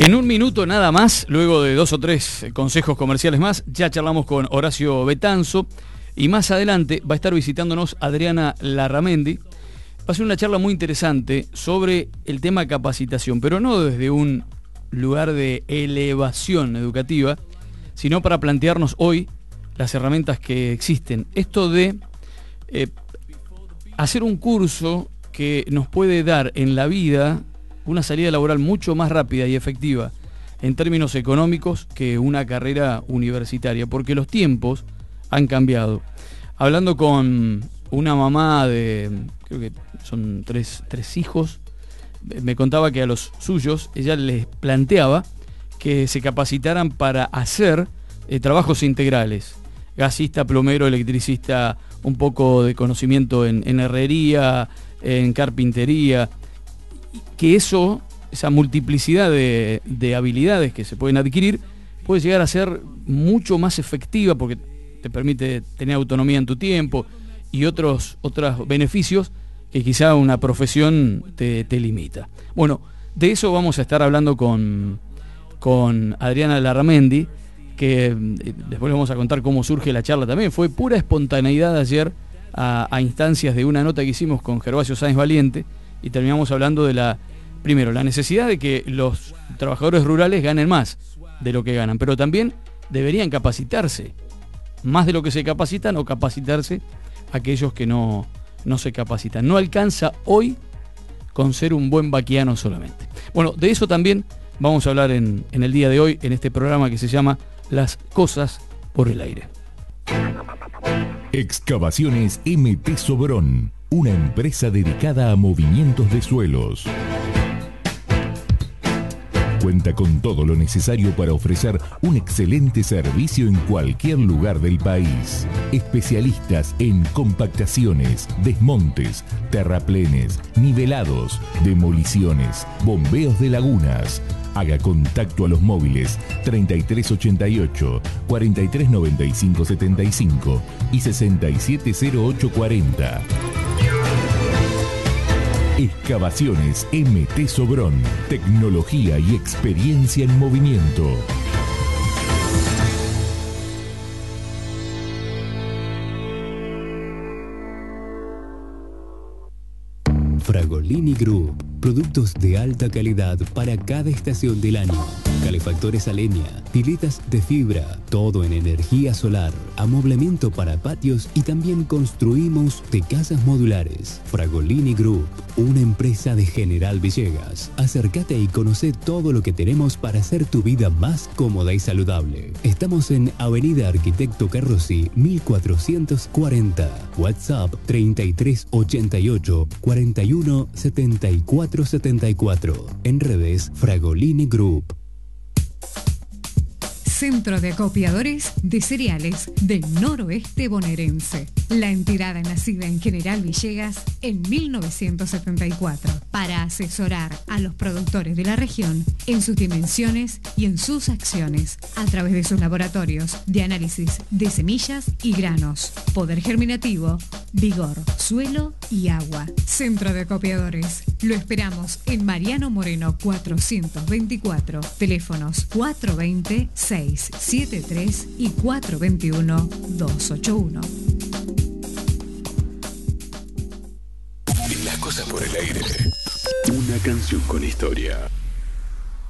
En un minuto nada más, luego de 2 o 3 consejos comerciales más, ya charlamos con Horacio Betanzo y más adelante va a estar visitándonos Adriana Larramendi. Va a ser una charla muy interesante sobre el tema capacitación, pero no desde un lugar de elevación educativa, sino para plantearnos hoy las herramientas que existen. Esto de hacer un curso que nos puede dar en la vida una salida laboral mucho más rápida y efectiva en términos económicos que una carrera universitaria, porque los tiempos han cambiado. Hablando con una mamá de, creo que son tres hijos, me contaba que a los suyos ella les planteaba que se capacitaran para hacer trabajos integrales, gasista, plomero, electricista, un poco de conocimiento en herrería, en carpintería, que esa multiplicidad de habilidades que se pueden adquirir puede llegar a ser mucho más efectiva porque te permite tener autonomía en tu tiempo y otros beneficios que quizá una profesión te limita. Bueno, de eso vamos a estar hablando con Adriana Larramendi, que después le vamos a contar cómo surge la charla también. Fue pura espontaneidad ayer a instancias de una nota que hicimos con Gervasio Sáenz Valiente y terminamos hablando de primero, la necesidad de que los trabajadores rurales ganen más de lo que ganan, pero también deberían capacitarse más de lo que se capacitan o capacitarse aquellos que no se capacitan. No alcanza hoy con ser un buen vaquiano solamente. Bueno, de eso también vamos a hablar en el día de hoy, en este programa que se llama Las Cosas por el Aire. Excavaciones MT Sobrón, una empresa dedicada a movimientos de suelos. Cuenta con todo lo necesario para ofrecer un excelente servicio en cualquier lugar del país. Especialistas en compactaciones, desmontes, terraplenes, nivelados, demoliciones, bombeos de lagunas. Haga contacto a los móviles 3388, 439575 y 670840. Excavaciones MT Sobrón. Tecnología y experiencia en movimiento. Fragolini Group. Productos de alta calidad para cada estación del año. Calefactores a leña, piletas de fibra, todo en energía solar, amoblamiento para patios y también construimos de casas modulares. Fragolini Group, una empresa de General Villegas. Acércate y conoce todo lo que tenemos para hacer tu vida más cómoda y saludable. Estamos en Avenida Arquitecto Carrossi, 1440. WhatsApp 3388 41 74 74. En redes Fragolini Group. Centro de Acopiadores de Cereales del Noroeste Bonaerense. La entidad nacida en General Villegas en 1974 para asesorar a los productores de la región en sus dimensiones y en sus acciones a través de sus laboratorios de análisis de semillas y granos, poder germinativo, vigor, suelo y agua. Centro de Acopiadores. Lo esperamos en Mariano Moreno 424. Teléfonos 420-673 y 421-281. Las cosas por el aire. Una canción con historia.